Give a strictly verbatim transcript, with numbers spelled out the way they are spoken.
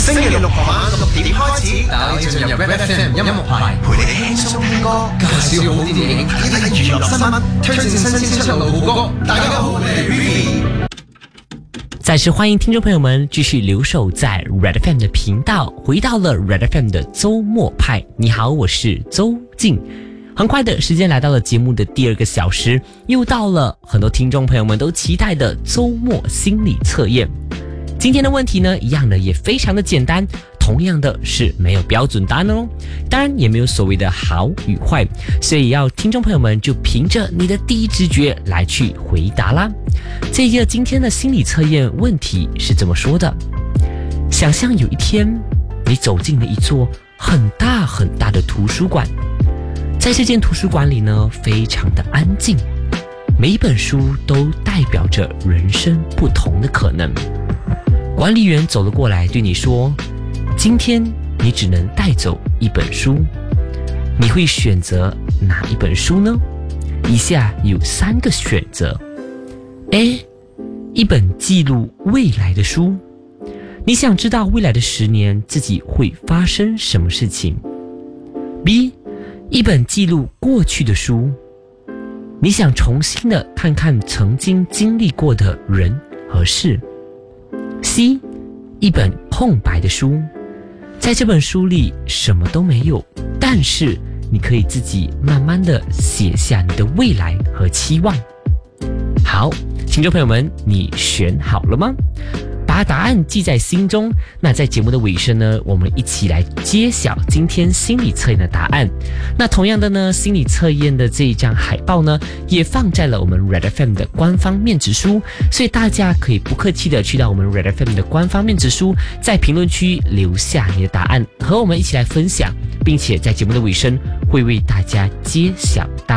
星期六傍晚六點開始， 帶你進入 Red F M 音樂排， 陪你輕鬆聽歌， 介紹好電影， 睇睇娛樂新聞，推薦新鮮出爐好歌。大家好，我係 Vivi。 再次欢迎听众朋友们继续留守在 Red F M 的频道，回到了 Red F M 的周末派。你好，我是周静。很快的时间来到了节目的第二个小时，又到了很多听众朋友们都期待的周末心理测验。今天的问题呢，一样的也非常的简单，同样的是没有标准答案哦，当然也没有所谓的好与坏，所以要听众朋友们就凭着你的第一直觉来去回答啦。这个今天的心理测验问题是这么说的：想象有一天你走进了一座很大很大的图书馆，在这间图书馆里呢，非常的安静，每一本书都代表着人生不同的可能。管理员走了过来对你说，今天你只能带走一本书，你会选择哪一本书呢？以下有三个选择。 A. 一本记录未来的书，你想知道未来的十年自己会发生什么事情。 B. 一本记录过去的书，你想重新的看看曾经经历过的人和事。 C. 一本空白的书，在这本书里什么都没有，但是你可以自己慢慢的写下你的未来和期望。好，听众朋友们，你选好了吗？把答案记在心中。那在节目的尾声呢，我们一起来揭晓今天心理测验的答案。那同样的呢，心理测验的这一张海报呢，也放在了我们 Red F M 的官方面子书，所以大家可以不客气的去到我们 Red F M 的官方面子书，在评论区留下你的答案，和我们一起来分享，并且在节目的尾声会为大家揭晓答案。